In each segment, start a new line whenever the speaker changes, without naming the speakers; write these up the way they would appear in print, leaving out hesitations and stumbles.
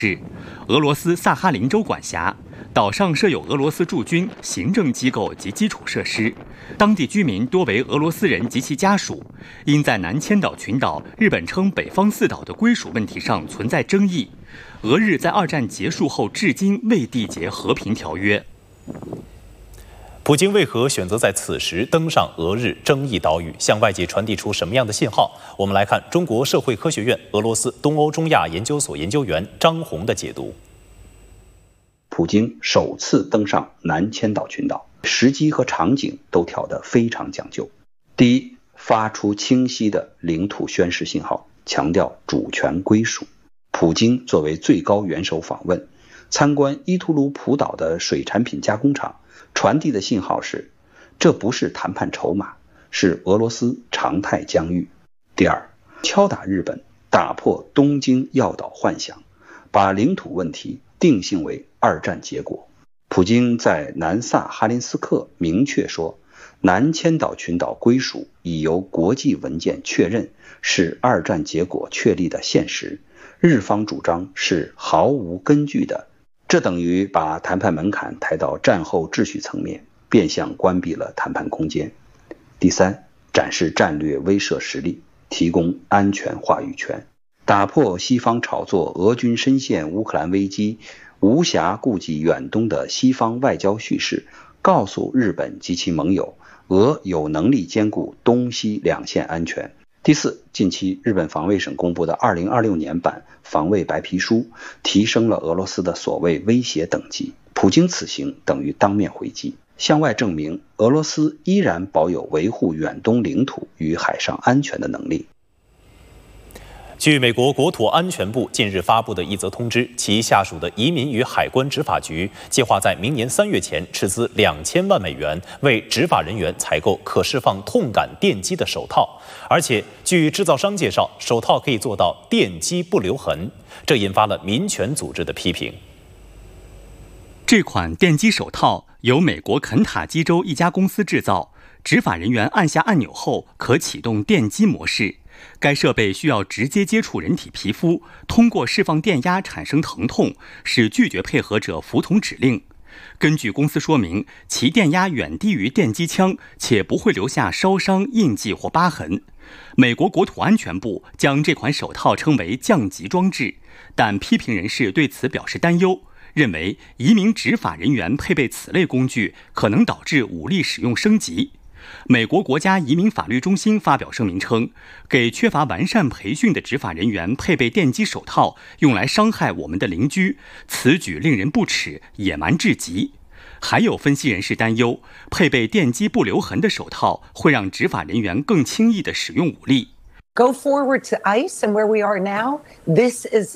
是俄罗斯萨哈林州管辖，岛上设有俄罗斯驻军、行政机构及基础设施，当地居民多为俄罗斯人及其家属。因在南千岛群岛日本称北方四岛的归属问题上存在争议，俄日在二战结束后至今未缔结和平条约。
普京为何选择在此时登上俄日争议岛屿，向外界传递出什么样的信号？我们来看中国社会科学院俄罗斯东欧中亚研究所研究员张红的解读。
普京首次登上南千岛群岛，时机和场景都挑得非常讲究。第一，发出清晰的领土宣示信号，强调主权归属。普京作为最高元首访问，参观伊图卢普岛的水产品加工厂，传递的信号是，这不是谈判筹码，是俄罗斯常态疆域。第二，敲打日本，打破东京要岛幻想，把领土问题定性为二战结果。普京在南萨哈林斯克明确说，南千岛群岛归属已由国际文件确认，是二战结果确立的现实，日方主张是毫无根据的。这等于把谈判门槛抬到战后秩序层面，变相关闭了谈判空间。第三，展示战略威慑实力，提供安全话语权，打破西方炒作俄军深陷乌克兰危机，无暇顾及远东的西方外交叙事，告诉日本及其盟友，俄有能力兼顾东西两线安全。第四，近期日本防卫省公布的2026年版防卫白皮书提升了俄罗斯的所谓威胁等级，普京此行等于当面回击，向外证明俄罗斯依然保有维护远东领土与海上安全的能力。
据美国国土安全部近日发布的一则通知，其下属的移民与海关执法局计划在明年3月前斥资2000万美元，为执法人员采购可释放痛感电击的手套，而且据制造商介绍，手套可以做到电击不留痕，这引发了民权组织的批评。
这款电击手套由美国肯塔基州一家公司制造，执法人员按下按钮后可启动电击模式。该设备需要直接接触人体皮肤，通过释放电压产生疼痛，使拒绝配合者服从指令。根据公司说明，其电压远低于电击枪，且不会留下烧伤、印记或疤痕。美国国土安全部将这款手套称为降级装置，但批评人士对此表示担忧，认为移民执法人员配备此类工具可能导致武力使用升级。美国国家移民法律中心发表声明称，给缺乏完善培训的执法人员配备电击手套，用来伤害我们的邻居，此举令人不齿，野蛮至极。还有分析人士担忧，配备电击不留痕的手套会让执法人员更轻易地使用武力。
Go forward to ICE and where we are now. This is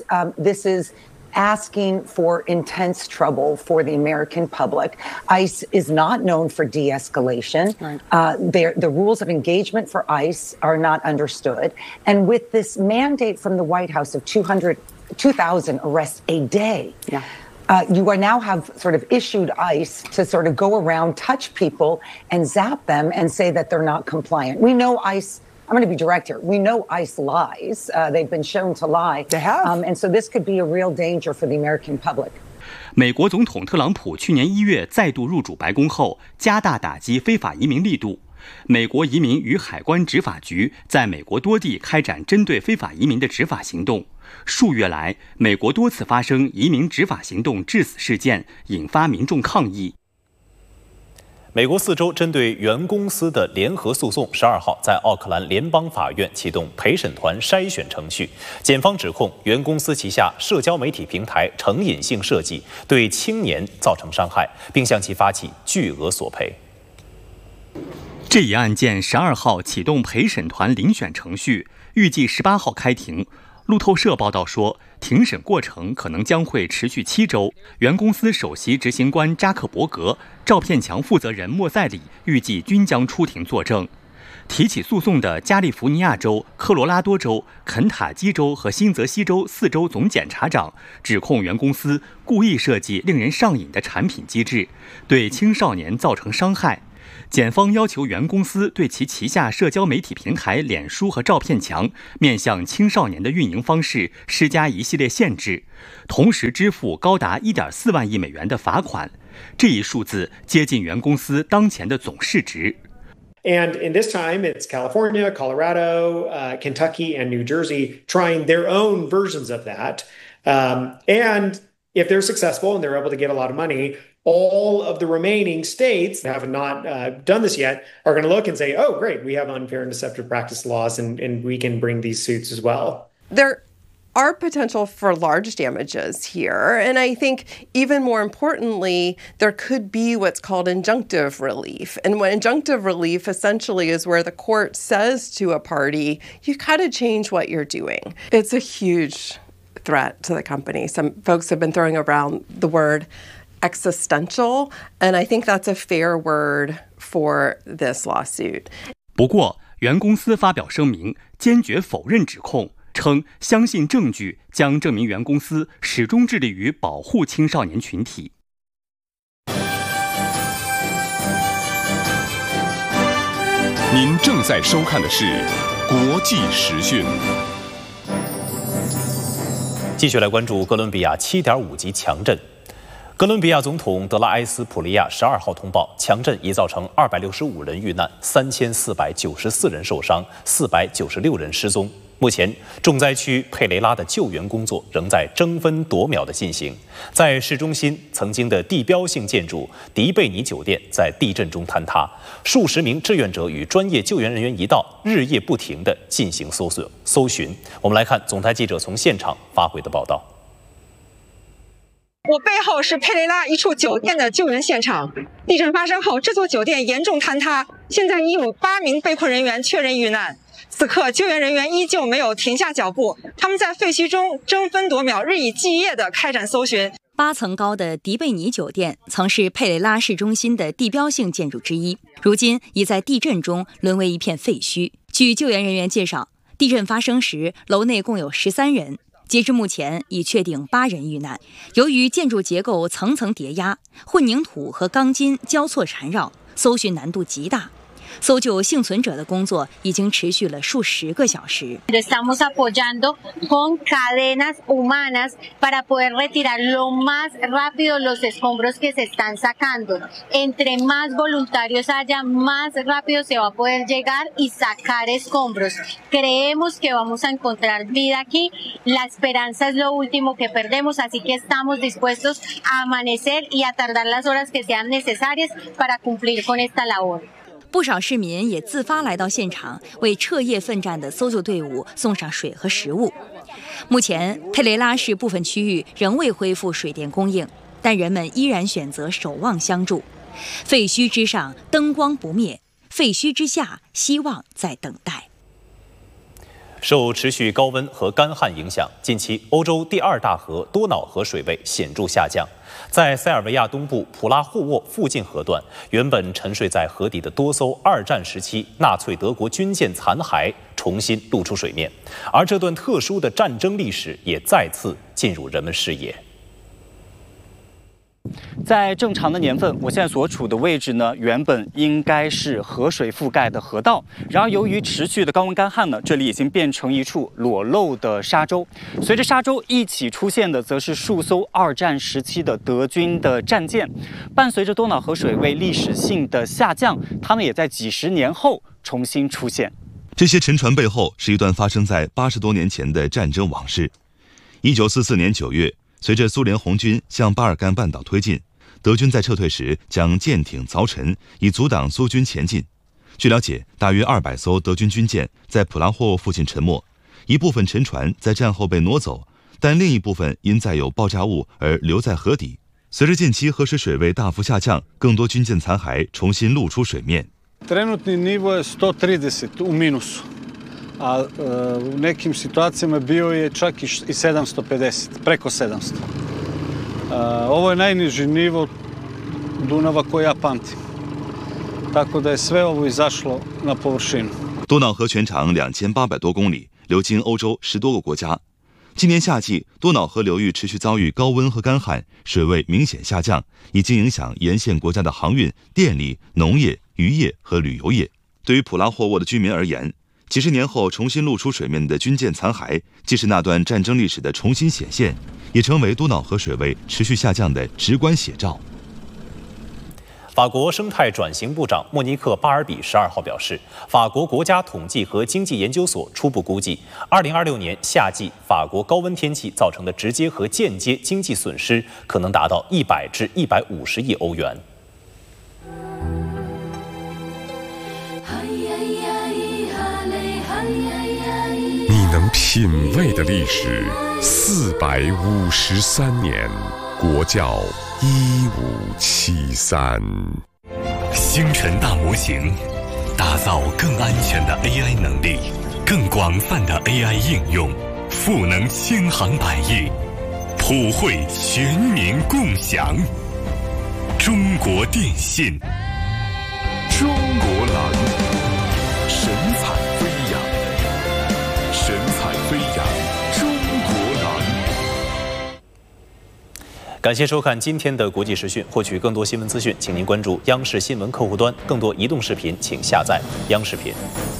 asking for intense trouble for the American public. ICE is not known for de-escalation. Right. The rules of engagement for ICE are not understood. And with this mandate from the White House of 2,000 arrests a day, you are now have sort of issued ICE to sort of go around, touch people, and zap them and say that they're not compliant. We know ICE...I'm going to be direct here. We know ICE lies. They've been shown to lie.
They have.
And so this could be a real danger for the American public.
美国总统特朗普去年1月再度入主白宫后，加大打击非法移民力度。美国移民与海关执法局在美国多地开展针对非法移民的执法行动。数月来，美国多次发生移民执法行动致死事件，引发民众抗议。
美国4州针对原公司的联合诉讼12号在奥克兰联邦法院启动陪审团筛选程序。检方指控原公司旗下社交媒体平台成瘾性设计对青年造成伤害，并向其发起巨额索赔。
这一案件12号启动陪审团遴选程序，预计18号开庭。路透社报道说，庭审过程可能将会持续7周。原公司首席执行官扎克伯格、照片墙负责人莫塞里预计均将出庭作证。提起诉讼的加利福尼亚州、科罗拉多州、肯塔基州和新泽西州4州总检察长指控原公司故意设计令人上瘾的产品机制，对青少年造成伤害。 检方要求原公司对其旗下社交媒体平台脸书和照片墙面向青少年的运营方式施加一系列限制，同时支付高达1.4万亿美元的罚款。这一数字接近原公司当前的总市值。
And in this time, it's California, Colorado, Kentucky, and New Jersey trying their own versions of that. And if they're successful and they're able to get a lot of money, all of the remaining states that have not done this yet are going to look and say, oh, great, we have unfair and deceptive practice laws, and we can bring these suits as well.
There are potential for large damages here. And I think even more importantly, there could be what's called injunctive relief. And what injunctive relief essentially is where the court says to a party, you got to change what you're doing. It's a huge threat to the company. Some folks have been throwing around the word existential, and I think that's a fair word for this lawsuit.
不过，原公司发表声明，坚决否认指控，称相信证据将证明原公司始终致力于保护青少年群体。
您正在收看的是国际时讯。
继续来关注哥伦比亚7.5级强震。哥伦比亚总统德拉埃斯普利亚12号通报，强震已造成265人遇难，3494人受伤，496人失踪。目前，重灾区佩雷拉的救援工作仍在争分夺秒地进行。在市中心，曾经的地标性建筑迪贝尼酒店在地震中坍塌，数十名志愿者与专业救援人员一道，日夜不停地进行搜寻。我们来看总台记者从现场发回的报道。
我背后是佩雷拉一处酒店的救援现场。地震发生后，这座酒店严重坍塌，现在已有8名被困人员确认遇难。此刻，救援人员依旧没有停下脚步，他们在废墟中争分夺秒、日以继夜地开展搜寻。
8层高的迪贝尼酒店曾是佩雷拉市中心的地标性建筑之一，如今已在地震中沦为一片废墟。据救援人员介绍，地震发生时，楼内共有13人。截至目前，已确定8人遇难。由于建筑结构层层叠压，混凝土和钢筋交错缠绕，搜寻难度极大。搜救幸存者的工作已经持续了数十个小时。
Estamos apoyando con cadenas humanas para poder retirar lo más rápido los escombros que se están sacando. Entre más voluntarios haya, más rápido se va a poder llegar y sacar escombros. Creemos que vamos a encontrar vida aquí. La esperanza es lo último que perdemos, así que estamos dispuestos a amanecer y a tardar las horas que sean necesarias para cumplir con esta labor.
不少市民也自发来到现场，为彻夜奋战的搜救队伍送上水和食物。目前，佩雷拉市部分区域仍未恢复水电供应，但人们依然选择守望相助。废墟之上，灯光不灭；废墟之下，希望在等待。
受持续高温和干旱影响，近期欧洲第2大河多瑙河水位显著下降。在塞尔维亚东部普拉霍沃附近河段，原本沉睡在河底的多艘2战时期纳粹德国军舰残骸重新露出水面，而这段特殊的战争历史也再次进入人们视野。
在正常的年份，我现在所处的位置呢，原本应该是河水覆盖的河道。然而，由于持续的高温干旱呢，这里已经变成一处裸露的沙洲。随着沙洲一起出现的，则是数艘2战时期的德军的战舰。伴随着多瑙河水位历史性的下降，它们也在几十年后重新出现。
这些沉船背后是一段发生在80多年前的战争往事。1944年9月。随着苏联红军向巴尔干半岛推进，德军在撤退时将舰艇凿沉，以阻挡苏军前进。据了解，大约200艘德军军舰在普拉霍沃附近沉没，一部分沉船在战后被挪走，但另一部分因载有爆炸物而留在河底。随着近期河水水位大幅下降，更多军舰残骸重新露出水面。
Trenutni nivo je 130 u minusu, a u nekim situacijama bio je čak i 750, preko 700. Ovo je najniži nivo Dunava koji ja pamtim. Tako da je sve ovo izašlo na površinu.
多瑙河全长2800多公里，流经欧洲10多个国家。今年夏季，多瑙河流域持续遭遇高温和干旱，水位明显下降，已经影响沿线国家的航运、电力、农业、 渔业和旅游业。对于普拉霍沃的居民而言，几十年后重新露出水面的军舰残骸，既是那段战争历史的重新显现，也成为多瑙河水位持续下降的直观写照。
法国生态转型部长莫尼克·巴尔比12号表示，法国国家统计和经济研究所初步估计，2026年夏季法国高温天气造成的直接和间接经济损失可能达到100至150亿欧元。
你能品味的历史453年，国窖1573。
星辰大模型，打造更安全的 AI 能力，更广泛的 AI 应用，赋能千行百业，普惠全民共享。中国电信，
中国蓝，神采飞扬，神采飞扬，中国蓝。
感谢收看今天的国际时讯，获取更多新闻资讯，请您关注央视新闻客户端。更多移动视频，请下载央视频。